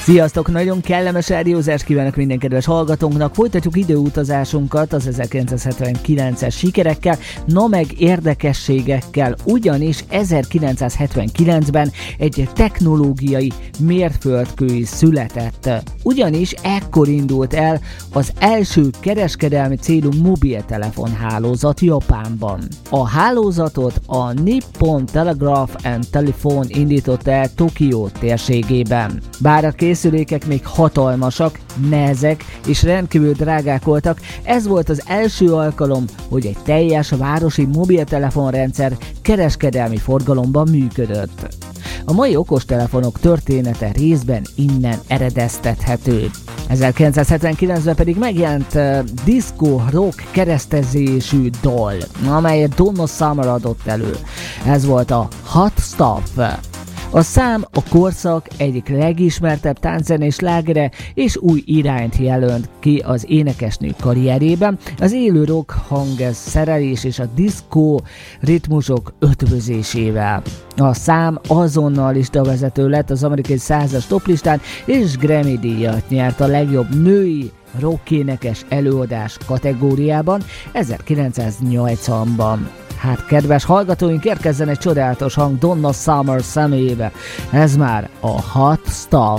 Sziasztok! Nagyon kellemes rádiózást kívánok minden kedves hallgatónknak. Folytatjuk időutazásunkat az 1979-es sikerekkel, na meg érdekességekkel, ugyanis 1979-ben egy technológiai mérföldkő is született. Ugyanis ekkor indult el az első kereskedelmi célú mobiltelefon hálózat Japánban. A hálózatot a Nippon Telegraph and Telephone indította el Tokió térségében. Bár a készülékek még hatalmasak, nehezek és rendkívül drágák voltak, ez volt az első alkalom, hogy egy teljes városi mobiltelefonrendszer kereskedelmi forgalomban működött. A mai okostelefonok története részben innen eredeztethető. 1979-ben pedig megjelent disco rock keresztezésű dal, amelyet Donna Summer adott elő. Ez volt a Hot Stuff. A szám a korszak egyik legismertebb tánczenés slágere és új irányt jelölt ki az énekesnő karrierjében, az élő rock hangszerelés és a diszkó ritmusok ötvözésével. A szám azonnal listavezető lett az amerikai 100-as toplistán, és Grammy-díjat nyert a legjobb női rockénekes előadás kategóriában 1980-ban. Hát kedves hallgatóink, érkezzen egy csodálatos hang Donna Summer személyébe. Ez már a Hot Stuff.